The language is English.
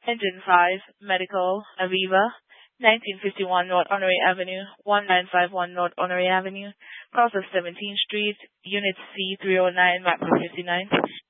Engine 5, Medical, Aviva, 1951 North Honorary Avenue, 1951 North Honorary Avenue, cross of 17th Street, Unit C 309, Map 59.